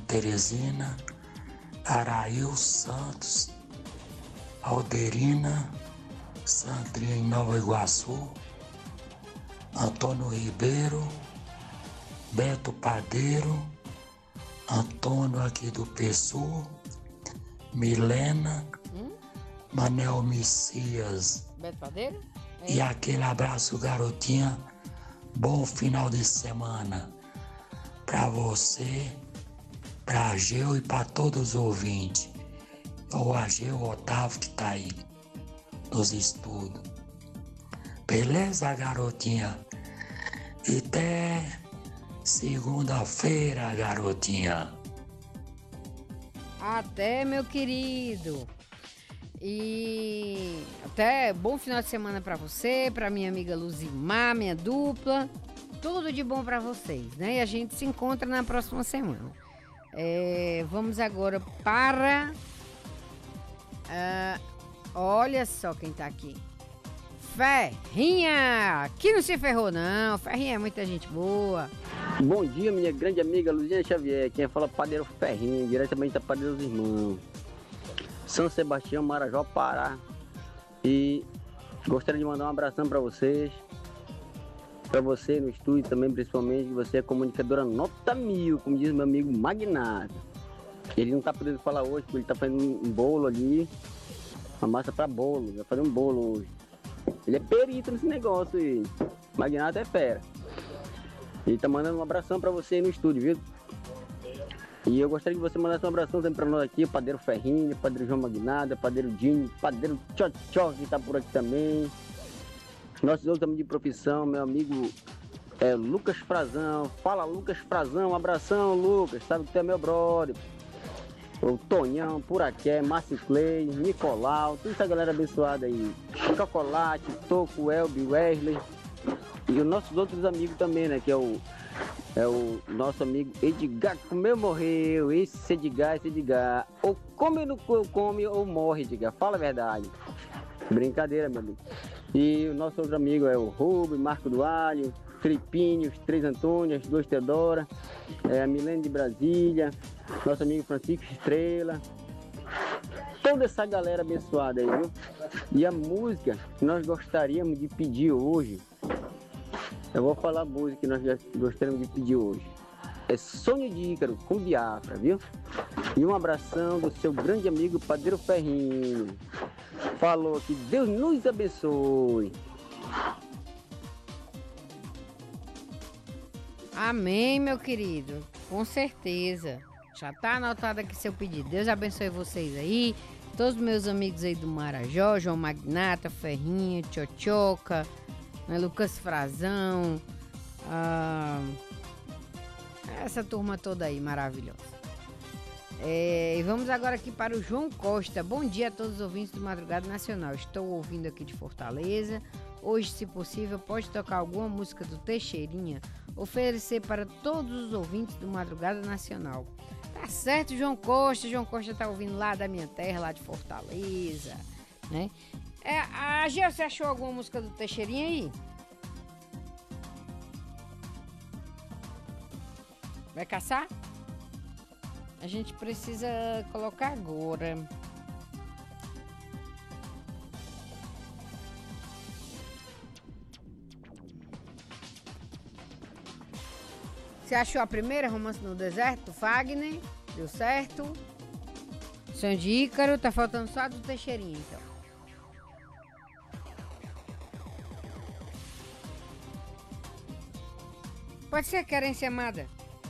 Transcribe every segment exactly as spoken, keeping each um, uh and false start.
Teresina, Arail Santos, Alderina, Sandrinha em Nova Iguaçu, Antônio Ribeiro, Beto Padeiro, Antônio aqui do Pessoa, Milena, hum? Manel Messias. Beto Padeiro? É. E aquele abraço, garotinha. Bom final de semana pra você, pra Ageu e pra todos os ouvintes. O Ageu, o Otávio que tá aí nos estudos. Beleza, garotinha? E até segunda-feira, garotinha. Até, meu querido. E até bom final de semana pra você, pra minha amiga Luzimar, minha dupla. Tudo de bom pra vocês, né? E a gente se encontra na próxima semana. É, vamos agora para... Uh, olha só quem tá aqui. Ferrinha! Que não se ferrou, não. Ferrinha é muita gente boa. Bom dia, minha grande amiga Luzinha Xavier. Quem fala Padeiro Ferrinha, diretamente da Padeiro dos Irmãos, São Sebastião, Marajó, Pará. E gostaria de mandar um abração para vocês, para você no estúdio também, principalmente, que você é comunicadora nota mil, como diz meu amigo Magnata. Ele não tá podendo falar hoje, porque ele tá fazendo um bolo ali, uma massa para bolo, vai fazer um bolo hoje. Ele é perito nesse negócio aí, Magnata é fera. Ele tá mandando um abração para você aí no estúdio, viu? E eu gostaria que você mandasse um abração também para nós aqui, o Padeiro Ferrinho, o Padeiro João Magnata, o Padeiro Dinho, o Padeiro Tchotchó, que tá por aqui também. Nossos outros amigos de profissão, meu amigo é, Lucas Frazão. Fala, Lucas Frazão, um abração, Lucas, sabe que tu é meu brother. O Tonhão, Puraqué, Márcio Clay, Nicolau, toda essa galera abençoada aí. Chocolate, Toco, Elbi, Wesley. E os nossos outros amigos também, né, que é o... É o nosso amigo Edgar, que comeu, morreu. Esse Edgar, esse Edgar. Ou come no come ou morre, Edgar. Fala a verdade. Brincadeira, meu amigo. E o nosso outro amigo é o Rubem, Marco do Alho, Felipinho, os três Antônio, as duas Teodora, é, a Milene de Brasília, nosso amigo Francisco Estrela. Toda essa galera abençoada aí, viu? E a música que nós gostaríamos de pedir hoje, eu vou falar a música que nós gostaríamos de pedir hoje. É Sonho de Ícaro, com Biafra, viu? E um abração do seu grande amigo Padeiro Ferrinho. Falou que Deus nos abençoe. Amém, meu querido. Com certeza. Já tá anotado aqui seu pedido. Deus abençoe vocês aí. Todos os meus amigos aí do Marajó, João Magnata, Ferrinho, Tchotchoca, né, Lucas Frazão, ah, essa turma toda aí maravilhosa. É, e vamos agora aqui para o João Costa. Bom dia a todos os ouvintes do Madrugada Nacional. Estou ouvindo aqui de Fortaleza. Hoje, se possível, pode tocar alguma música do Teixeirinha, oferecer para todos os ouvintes do Madrugada Nacional. Tá certo, João Costa. João Costa tá ouvindo lá da minha terra, lá de Fortaleza, né? É, a Gê, você achou alguma música do Teixeirinha aí? Vai caçar? A gente precisa colocar agora. Você achou a primeira, Romance no Deserto, Fagner? Deu certo? Sonho de Ícaro, tá faltando só a do Teixeirinha, então. Pode ser Querência Amada.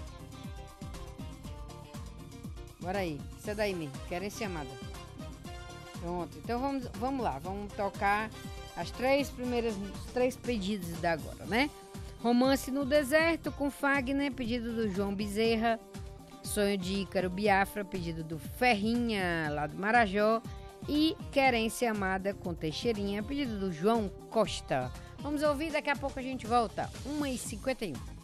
Bora aí, isso é daí mesmo, Querência Amada. Pronto, então vamos, vamos lá, vamos tocar as três primeiras, os três pedidos da agora, né? Romance no Deserto com Fagner, pedido do João Bezerra. Sonho de Ícaro, Biafra, pedido do Ferrinha, lá do Marajó. E Querência Amada com Teixeirinha, pedido do João Costa. Vamos ouvir, daqui a pouco a gente volta. uma e cinquenta e um.